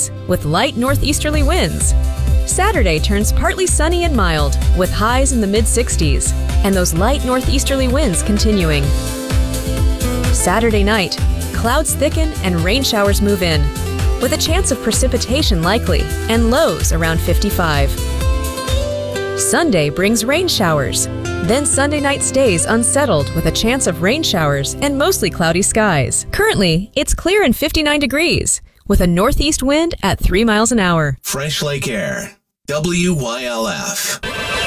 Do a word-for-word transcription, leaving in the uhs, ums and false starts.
nights with light northeasterly winds. Saturday turns partly sunny and mild with highs in the mid sixties and those light northeasterly winds continuing. Saturday night, clouds thicken and rain showers move in, with a chance of precipitation likely and lows around fifty-five. Sunday brings rain showers. Then Sunday night stays unsettled with a chance of rain showers and mostly cloudy skies. Currently, it's clear and fifty-nine degrees with a northeast wind at three miles an hour. Fresh Lake Air, W Y L F.